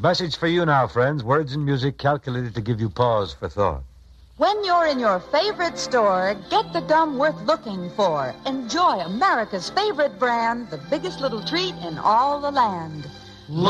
message for you now, friends. Words and music calculated to give you pause for thought. When you're in your favorite store, get the gum worth looking for. Enjoy America's favorite brand, the biggest little treat in all the land.